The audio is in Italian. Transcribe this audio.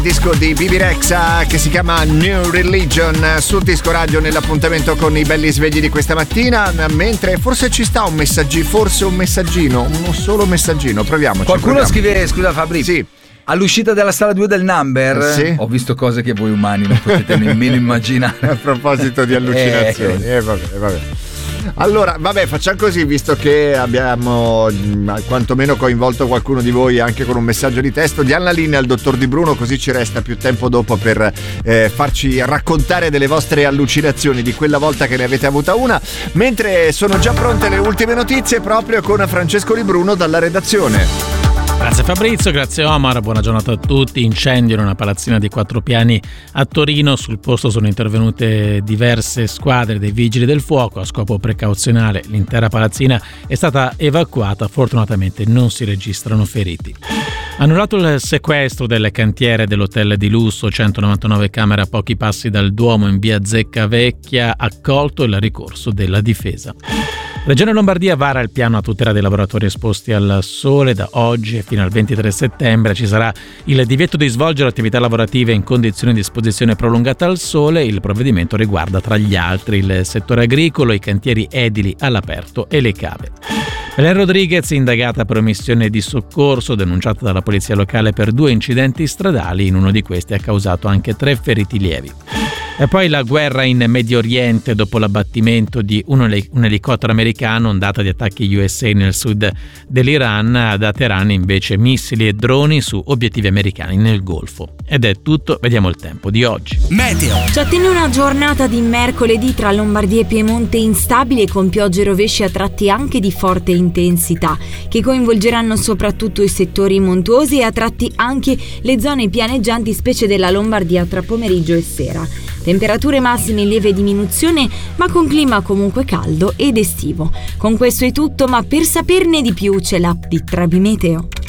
Disco di Bibi Rexha che si chiama New Religion sul Disco Radio, nell'appuntamento con i belli svegli di questa mattina, mentre forse ci sta un messaggino, uno solo messaggino, proviamoci. Qualcuno scrive, scusa Fabri, sì, all'uscita della sala 2 del Number, sì, ho visto cose che voi umani non potete nemmeno immaginare. A proposito di allucinazioni, vabbè. Allora, vabbè, facciamo così, visto che abbiamo quantomeno coinvolto qualcuno di voi anche con un messaggio di testo, diamo la linea al dottor Di Bruno, così ci resta più tempo dopo per farci raccontare delle vostre allucinazioni, di quella volta che ne avete avuta una, mentre sono già pronte le ultime notizie proprio con Francesco Di Bruno dalla redazione. Grazie Fabrizio, grazie Omar, buona giornata a tutti. Incendio in una palazzina di 4 piani a Torino, sul posto sono intervenute diverse squadre dei vigili del fuoco a scopo precauzionale. L'intera palazzina è stata evacuata, fortunatamente non si registrano feriti. Annullato il sequestro del cantiere dell'hotel di lusso, 199 camere a pochi passi dal Duomo in via Zecca Vecchia, accolto il ricorso della difesa. Regione Lombardia vara il piano a tutela dei lavoratori esposti al sole. Da oggi fino al 23 settembre ci sarà il divieto di svolgere attività lavorative in condizioni di esposizione prolungata al sole. Il provvedimento riguarda tra gli altri il settore agricolo, i cantieri edili all'aperto e le cave. Belen Rodriguez, indagata per omissione di soccorso, denunciata dalla polizia locale per 2 incidenti stradali, in uno di questi ha causato anche 3 feriti lievi. E poi la guerra in Medio Oriente dopo l'abbattimento di un elicottero americano, ondata di attacchi USA nel sud dell'Iran, da Teheran invece missili e droni su obiettivi americani nel Golfo. Ed è tutto, vediamo il tempo di oggi. Meteo. Ci attende una giornata di mercoledì tra Lombardia e Piemonte instabile, con piogge e rovesci a tratti anche di forte intensità, che coinvolgeranno soprattutto i settori montuosi e a tratti anche le zone pianeggianti, specie della Lombardia tra pomeriggio e sera. Temperature massime in lieve diminuzione, ma con clima comunque caldo ed estivo. Con questo è tutto, ma per saperne di più c'è l'app di Trabi Meteo.